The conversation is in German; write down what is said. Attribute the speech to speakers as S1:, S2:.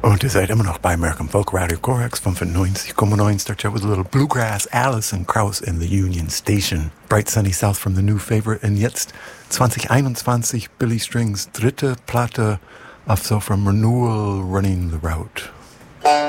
S1: Und ihr seid immer noch bei American Folk Radio Corex 95,9. Start out with a little bluegrass, Alison Krauss in the Union Station. Bright Sunny South from the New Favorite. Und jetzt 2021 Billy Strings dritte Platte auf so from Renewal Running the Route.